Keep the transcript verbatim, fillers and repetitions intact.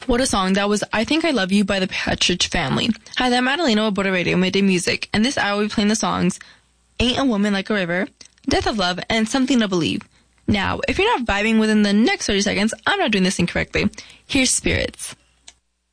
What a song. That was I Think I Love You by the Partridge Family. Hi, I'm Madalena with Border Radio Midday Music, and this hour we'll be playing the songs Ain't a Woman Like a River, Death of Love, and Something to Believe. Now, if you're not vibing within the next thirty seconds, I'm not doing this incorrectly. Here's Spirits.